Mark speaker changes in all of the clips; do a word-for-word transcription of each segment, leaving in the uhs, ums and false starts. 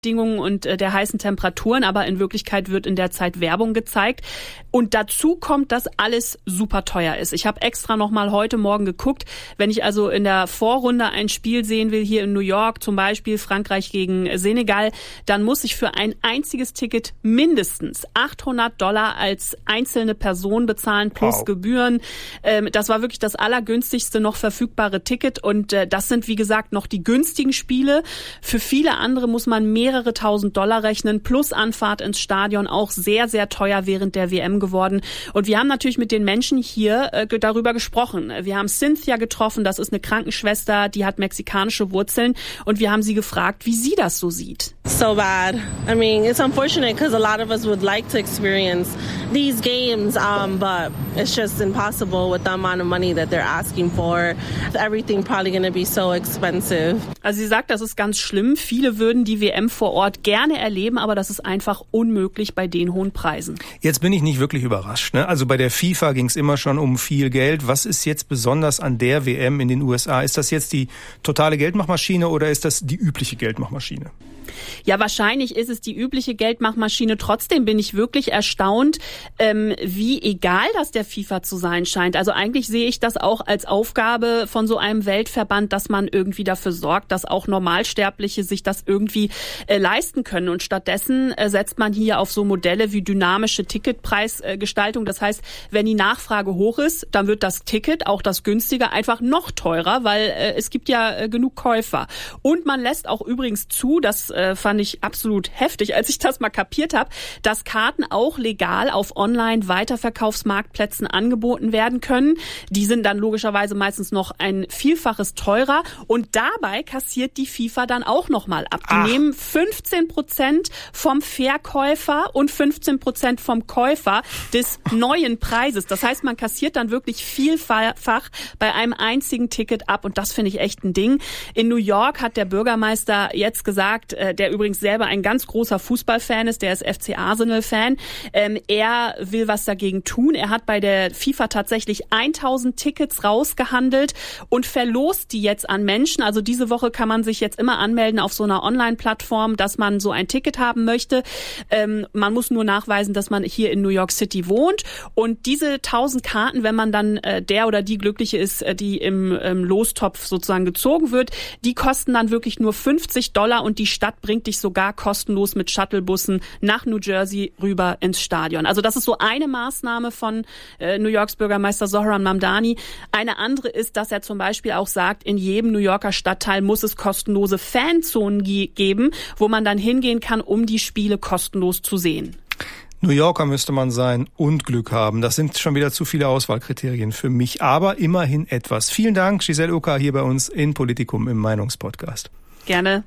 Speaker 1: Bedingungen und äh, der heißen Temperaturen, aber in Wirklichkeit wird in der Zeit Werbung gezeigt. Und dazu kommt, dass alles super teuer ist. Ich habe extra noch mal heute Morgen geguckt, wenn ich also in der Vorrunde ein Spiel sehen will, hier in New York zum Beispiel, Frankreich gegen Senegal, dann muss ich für ein einziges Ticket mindestens achthundert Dollar als einzelne Person bezahlen, plus wow. Gebühren. Ähm, das war wirklich das allergünstigste noch verfügbare Ticket und äh, das sind, wie gesagt, noch die günstigen Spiele. Für viele andere muss man mehrere tausend Dollar rechnen, plus Anfahrt ins Stadion, auch sehr, sehr teuer während der W M geworden. Und wir haben natürlich mit den Menschen hier äh, darüber gesprochen. Wir haben Cynthia getroffen, das ist eine Krankenschwester, die hat mexikanische Wurzeln und wir haben sie gefragt, wie sie das so sieht.
Speaker 2: So bad. I mean, it's unfortunate because a lot of us would like to experience these games, um, but it's just impossible with the amount of money that they're asking for. Everything probably going to be so expensive.
Speaker 1: Also sie sagt, das ist ganz schlimm. Viele würden die W M vor Ort gerne erleben, aber das ist einfach unmöglich bei den hohen Preisen.
Speaker 3: Jetzt bin ich nicht wirklich überrascht, ne? Also bei der FIFA ging es immer schon um viel Geld. Was ist jetzt besonders an der W M in den U S A? Ist das jetzt die totale Geldmachmaschine oder ist das die übliche Geldmachmaschine?
Speaker 1: Ja, wahrscheinlich ist es die übliche Geldmachmaschine. Trotzdem bin ich wirklich erstaunt, ähm, wie egal das der FIFA zu sein scheint. Also eigentlich sehe ich das auch als Aufgabe von so einem Weltverband, dass man irgendwie dafür sorgt, dass auch Normalsterbliche sich das irgendwie äh, leisten können. Und stattdessen äh, setzt man hier auf so Modelle wie dynamische Ticketpreisgestaltung. Das heißt, wenn die Nachfrage hoch ist, dann wird das Ticket, auch das günstige, einfach noch teurer, weil äh, es gibt ja äh, genug Käufer. Und man lässt auch übrigens zu, dass äh, fand ich absolut heftig, als ich das mal kapiert habe, dass Karten auch legal auf Online-Weiterverkaufsmarktplätzen angeboten werden können. Die sind dann logischerweise meistens noch ein Vielfaches teurer und dabei kassiert die FIFA dann auch nochmal ab. Die Ach. nehmen fünfzehn Prozent vom Verkäufer und fünfzehn Prozent vom Käufer des neuen Preises. Das heißt, man kassiert dann wirklich vielfach bei einem einzigen Ticket ab und das finde ich echt ein Ding. In New York hat der Bürgermeister jetzt gesagt, der übrigens selber ein ganz großer Fußballfan ist, der ist F C Arsenal-Fan. Ähm, er will was dagegen tun. Er hat bei der FIFA tatsächlich tausend Tickets rausgehandelt und verlost die jetzt an Menschen. Also diese Woche kann man sich jetzt immer anmelden auf so einer Online-Plattform, dass man so ein Ticket haben möchte. Ähm, man muss nur nachweisen, dass man hier in New York City wohnt. Und diese tausend Karten, wenn man dann äh, der oder die Glückliche ist, äh, die im ähm, Lostopf sozusagen gezogen wird, die kosten dann wirklich nur fünfzig Dollar und die Stadt bringt dich sogar kostenlos mit Shuttlebussen nach New Jersey rüber ins Stadion. Also das ist so eine Maßnahme von äh, New Yorks Bürgermeister Zohran Mamdani. Eine andere ist, dass er zum Beispiel auch sagt, in jedem New Yorker Stadtteil muss es kostenlose Fanzonen ge- geben, wo man dann hingehen kann, um die Spiele kostenlos zu sehen.
Speaker 3: New Yorker müsste man sein und Glück haben. Das sind schon wieder zu viele Auswahlkriterien für mich, aber immerhin etwas. Vielen Dank, Giselle Ucker, hier bei uns in Politikum im Meinungspodcast.
Speaker 1: Gerne.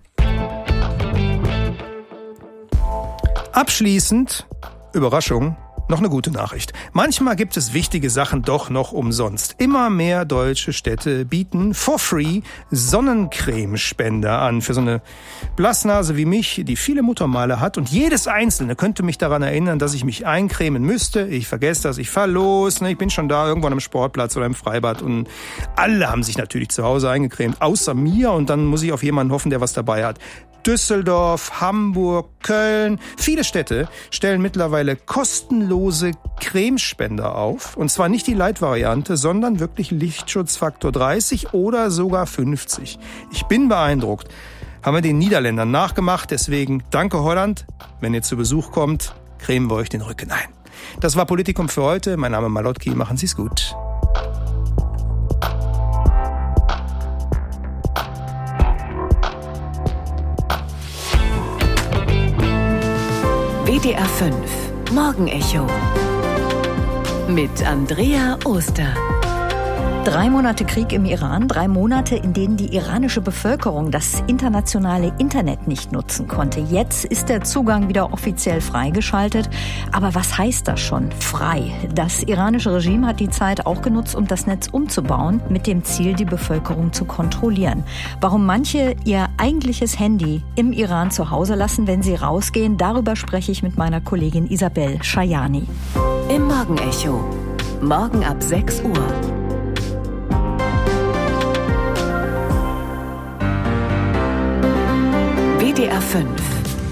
Speaker 3: Abschließend, Überraschung, noch eine gute Nachricht. Manchmal gibt es wichtige Sachen doch noch umsonst. Immer mehr deutsche Städte bieten for free Sonnencremespender an für so eine Blassnase wie mich, die viele Muttermale hat. Und jedes Einzelne könnte mich daran erinnern, dass ich mich eincremen müsste. Ich vergesse das, ich fahr los, ne, ich bin schon da irgendwo am Sportplatz oder im Freibad. Und alle haben sich natürlich zu Hause eingecremt, außer mir. Und dann muss ich auf jemanden hoffen, der was dabei hat. Düsseldorf, Hamburg, Köln, viele Städte stellen mittlerweile kostenlose Cremespender auf. Und zwar nicht die Light-Variante, sondern wirklich Lichtschutzfaktor dreißig oder sogar fünfzig. Ich bin beeindruckt. Haben wir den Niederländern nachgemacht. Deswegen danke Holland. Wenn ihr zu Besuch kommt, cremen wir euch den Rücken ein. Das war Politikum für heute. Mein Name ist Malotki. Machen Sie's gut.
Speaker 4: W D R fünf Morgenecho mit Andrea Oster.
Speaker 5: Drei Monate Krieg im Iran, drei Monate, in denen die iranische Bevölkerung das internationale Internet nicht nutzen konnte. Jetzt ist der Zugang wieder offiziell freigeschaltet. Aber was heißt das schon? Frei. Das iranische Regime hat die Zeit auch genutzt, um das Netz umzubauen, mit dem Ziel, die Bevölkerung zu kontrollieren. Warum manche ihr eigentliches Handy im Iran zu Hause lassen, wenn sie rausgehen, darüber spreche ich mit meiner Kollegin Isabel Schajani.
Speaker 4: Im Morgenecho. Morgen ab sechs Uhr. W D R fünf